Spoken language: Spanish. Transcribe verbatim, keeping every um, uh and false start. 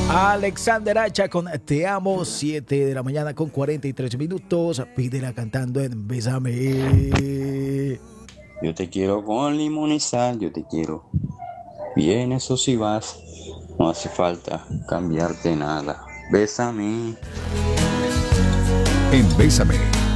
Alexander Hacha con Te Amo, siete de la mañana con cuarenta y tres minutos. Pídela cantando en Bésame. Yo te quiero con limón y sal, yo te quiero. Bien, eso sí vas. No hace falta cambiarte nada. Bésame. En Bésame,